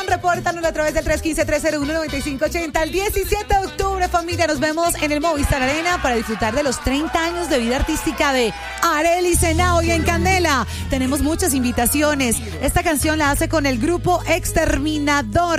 repórtanos a través del 315-301-9580. El 17 de octubre, familia, nos vemos en el Movistar Arena para disfrutar de los 30 años de vida artística de Arelis Henao. Y en Candela tenemos muchas invitaciones. Esta canción la hace con el grupo Exterminador.